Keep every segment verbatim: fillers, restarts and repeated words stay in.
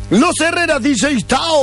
Los Herrera D J Tao.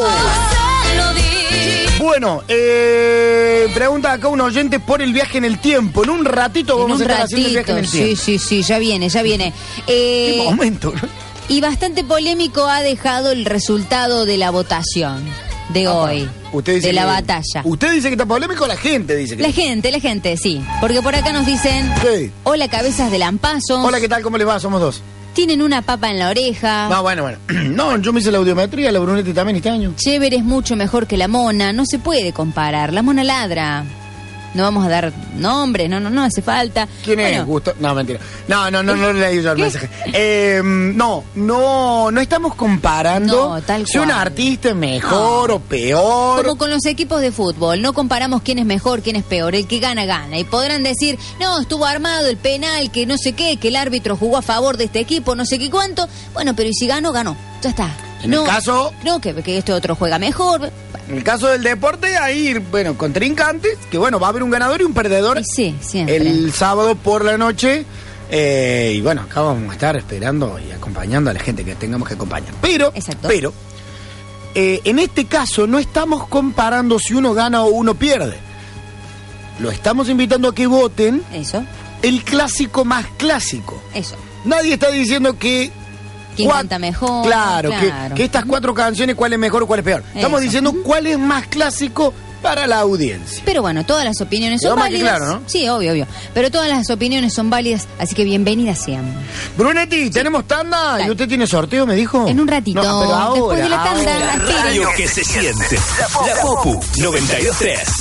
Bueno, eh, pregunta acá un oyente por el viaje en el tiempo. En un ratito vamos en un a estar ratito, haciendo el viaje en el tiempo. Sí, sí, sí, ya viene, ya viene. Eh, ¿Qué momento? Y bastante polémico ha dejado el resultado de la votación de Apa. hoy. Usted dice de la que, batalla. ¿Usted dice que está polémico o la gente dice que La gente, la gente, sí. Porque por acá nos dicen, ¿Qué? hola cabezas de lampazos. Hola, ¿qué tal? ¿Cómo les va? Somos dos. Tienen una papa en la oreja. No, bueno, bueno. No, yo me hice la audiometría, la Brunetti también este año. Chévere es mucho mejor que la mona. No se puede comparar. La mona ladra. No vamos a dar nombres, no, no, no hace falta. ¿Quién es? Bueno, Gusto. No, mentira. No, no, no, no leí yo el ¿Qué? mensaje. Eh, no, no, no estamos comparando No, tal si un cual. artista es mejor No. o peor. como con los equipos de fútbol, no comparamos quién es mejor, quién es peor, el que gana, gana. Y podrán decir, no, estuvo armado el penal, que no sé qué, que el árbitro jugó a favor de este equipo, no sé qué cuánto. Bueno, pero y si ganó, ganó. Ya está. En no, el caso- No, que, que este otro juega mejor. En el caso del deporte, hay, bueno, contrincantes, que bueno, va a haber un ganador y un perdedor Y sí, siempre. el sábado por la noche. Eh, y bueno, acá vamos a estar esperando y acompañando a la gente que tengamos que acompañar. Pero, Exacto. pero, eh, en este caso no estamos comparando si uno gana o uno pierde. Lo estamos invitando a que voten Eso, el clásico más clásico. eso. Nadie está diciendo que... ¿Quién cua- canta mejor? Claro, que- Claro. Que, estas cuatro canciones, cuál es mejor o cuál es peor. Estamos Eso. diciendo cuál es más clásico para la audiencia. Pero bueno, todas las opiniones Quedó son más que válidas. claro, ¿no? Sí, obvio, obvio. Pero todas las opiniones son válidas, así que bienvenidas sean. Brunetti, tenemos tanda. Dale. ¿Y usted tiene sorteo, me dijo? En un ratito, No, pero ahora, después de la tanda. ahora. esperen. Radio que se siente. La Popu noventa y dos tres.